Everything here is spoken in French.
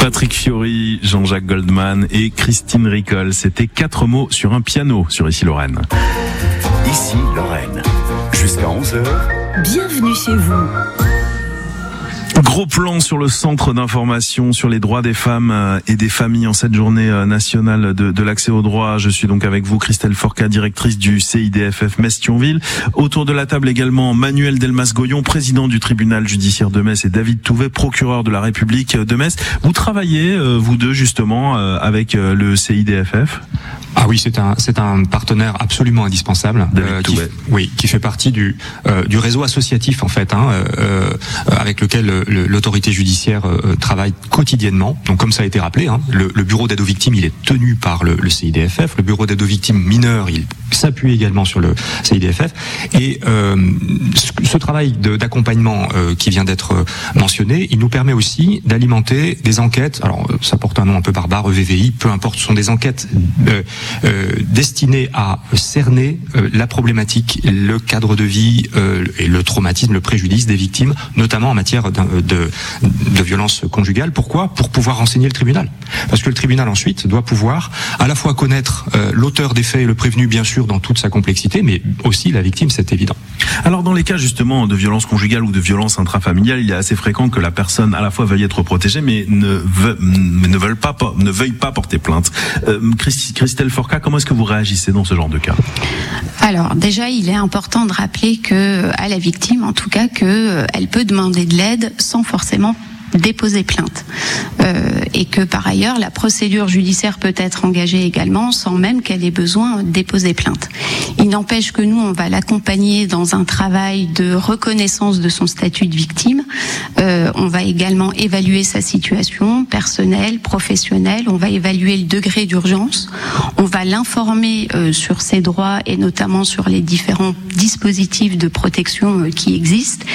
Patrick Fiori, Jean-Jacques Goldman et Christine Ricol. C'était 4 mots sur un piano sur Ici Lorraine. Ici Lorraine, jusqu'à 11h. Bienvenue chez vous. Gros plan sur le centre d'information sur les droits des femmes et des familles en cette journée nationale de l'accès aux droits. Je suis donc avec vous, Christelle Forcat, directrice du CIDFF Metz-Thionville. Autour de la table également Manuel Delmas-Goyon, président du tribunal judiciaire de Metz, et David Touvet, procureur de la République de Metz. Vous travaillez, vous deux, justement, avec le CIDFF? Ah oui, c'est un partenaire absolument indispensable, qui fait partie du réseau associatif en fait, avec lequel l'autorité judiciaire travaille quotidiennement. Donc comme ça a été rappelé, le bureau d'aide aux victimes, il est tenu par le CIDFF. Le bureau d'aide aux victimes mineures, il s'appuie également sur le CIDFF. Et ce travail d'accompagnement qui vient d'être mentionné, il nous permet aussi d'alimenter des enquêtes. Alors ça porte un nom un peu barbare, EVVI, peu importe, ce sont des enquêtes destiné à cerner la problématique, le cadre de vie et le traumatisme, le préjudice des victimes, notamment en matière de violence conjugale. Pourquoi ? Pour pouvoir renseigner le tribunal. Parce que le tribunal ensuite doit pouvoir à la fois connaître l'auteur des faits et le prévenu, bien sûr, dans toute sa complexité, mais aussi la victime, c'est évident. Alors dans les cas justement de violence conjugale ou de violence intrafamiliale, il est assez fréquent que la personne à la fois veuille être protégée, mais ne veuille pas porter plainte. Christelle Forcat, comment est-ce que vous réagissez dans ce genre de cas ? Alors déjà, il est important de rappeler que à la victime, en tout cas, que elle peut demander de l'aide sans forcément déposer plainte, et que par ailleurs la procédure judiciaire peut être engagée également sans même qu'elle ait besoin de déposer plainte. Il n'empêche que nous, on va l'accompagner dans un travail de reconnaissance de son statut de victime. On va également évaluer sa situation personnelle, professionnelle. On va évaluer le degré d'urgence. On va l'informer sur ses droits et notamment sur les différents dispositifs de protection qui existent.